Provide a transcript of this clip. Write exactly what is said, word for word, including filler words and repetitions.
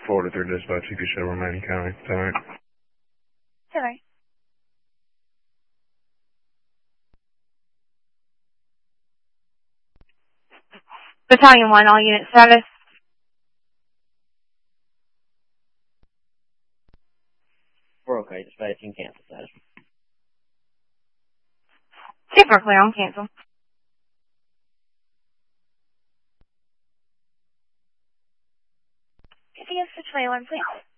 Florida through dispatch, you could show remaining county. Alright. Sorry. Battalion one, all unit status. We're okay, dispatching, cancel status. Super clear on cancel. Could you give the trailer, please?